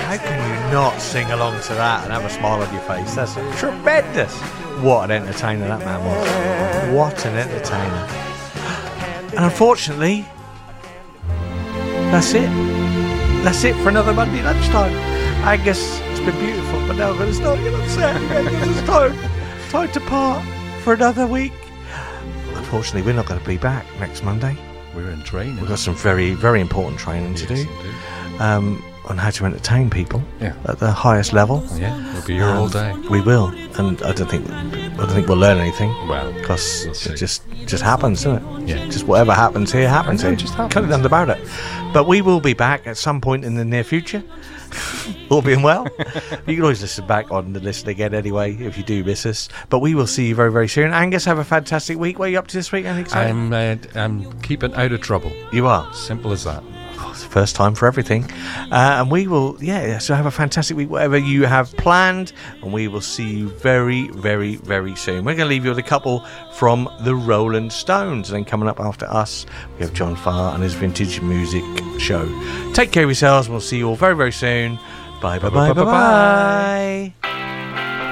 How can you not sing along to that and have a smile on your face? That's tremendous. What an entertainer that man was. What an entertainer. And unfortunately, that's it. That's it for another Monday lunchtime. Angus, it's been beautiful, but now I'm going to start getting upset again because it's time to part for another week. Unfortunately, we're not going to be back next Monday. We're in training. We've got some very, very important training to do on how to entertain people at the highest level. Yeah, we'll be here all day. We will, and I don't think we'll learn anything. Well, because it just happens, doesn't it? Yeah. Just whatever happens here happens here. Just happens. Can't do nothing about it. But we will be back at some point in the near future. All being well. You can always listen back on the list again anyway if you do miss us. But we will see you very, very soon. Angus, have a fantastic week. What are you up to this week? I'm keeping out of trouble. You are? Simple as that. It's the first time for everything. And we will, so have a fantastic week, whatever you have planned. And we will see you very, very, very soon. We're going to leave you with a couple from the Rolling Stones. And then coming up after us, we have John Farr and his Vintage Music Show. Take care of yourselves, and we'll see you all very, very soon. Bye, bye, bye, bye, bye.